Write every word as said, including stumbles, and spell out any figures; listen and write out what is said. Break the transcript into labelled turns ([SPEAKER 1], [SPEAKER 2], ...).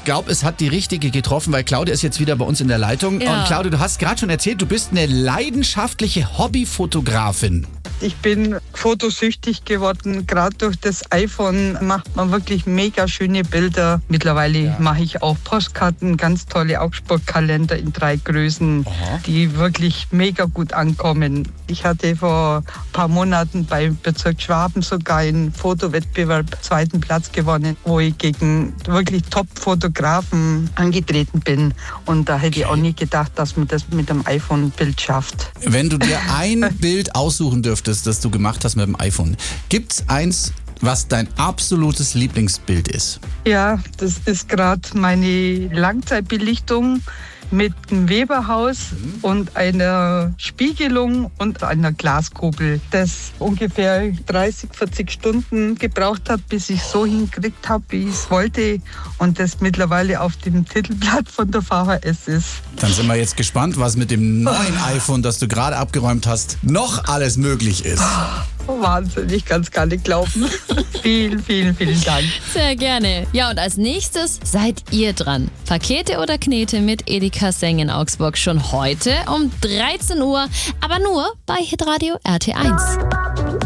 [SPEAKER 1] glaube, es hat die richtige getroffen, weil Claudia ist jetzt wieder bei uns in der Leitung.
[SPEAKER 2] Ja.
[SPEAKER 1] Und Claudia, du hast gerade schon erzählt, du bist eine leidenschaftliche Hobbyfotografin.
[SPEAKER 3] Ich bin fotosüchtig geworden. Gerade durch das iPhone macht man wirklich mega schöne Bilder. Mittlerweile ja. mache ich auch Postkarten, ganz tolle Augsburg-Kalender in drei Größen, Aha. die wirklich mega gut ankommen. Ich hatte vor ein paar Monaten beim Bezirk Schwaben sogar einen Fotowettbewerb zweiten Platz gewonnen, wo ich gegen wirklich Top-Fotografen angetreten bin. Und da hätte ich auch nie gedacht, dass man das mit dem iPhone-Bild schafft.
[SPEAKER 1] Wenn du dir ein Bild aussuchen dürftest, das du gemacht hast mit dem iPhone, gibt's eins, was dein absolutes Lieblingsbild ist?
[SPEAKER 3] Ja, das ist gerade meine Langzeitbelichtung mit einem Weberhaus mhm. und einer Spiegelung und einer Glaskugel, das ungefähr dreißig, vierzig Stunden gebraucht hat, bis ich so hingekriegt habe, wie ich es wollte, und das mittlerweile auf dem Titelblatt von der V H S ist.
[SPEAKER 1] Dann sind wir jetzt gespannt, was mit dem neuen iPhone, das du gerade abgeräumt hast, noch alles möglich ist.
[SPEAKER 3] Oh, Wahnsinn, ich kann es gar nicht glauben. vielen, vielen, vielen Dank.
[SPEAKER 2] Sehr gerne. Ja, und als nächstes seid ihr dran. Pakete oder Knete mit Edeka Seng in Augsburg schon heute um dreizehn Uhr, aber nur bei Hitradio R T eins.